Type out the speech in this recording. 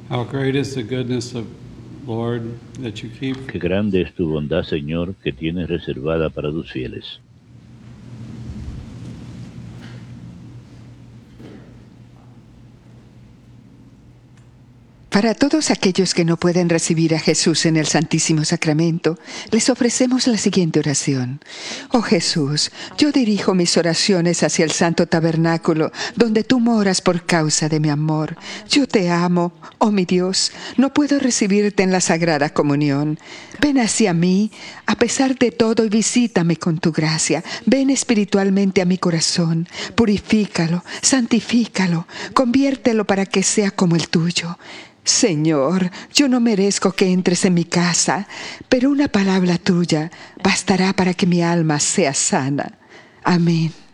How great is the goodness of Lord that you keep. Qué grande es tu bondad, Señor, que tienes reservada para tus fieles. Para todos aquellos que no pueden recibir a Jesús en el Santísimo Sacramento, les ofrecemos la siguiente oración. Oh Jesús, yo dirijo mis oraciones hacia el Santo Tabernáculo, donde tú moras por causa de mi amor. Yo te amo, oh mi Dios, no puedo recibirte en la Sagrada Comunión. Ven hacia mí, a pesar de todo, y visítame con tu gracia. Ven espiritualmente a mi corazón, purifícalo, santifícalo, conviértelo para que sea como el tuyo. Señor, yo no merezco que entres en mi casa, pero una palabra tuya bastará para que mi alma sea sana. Amén.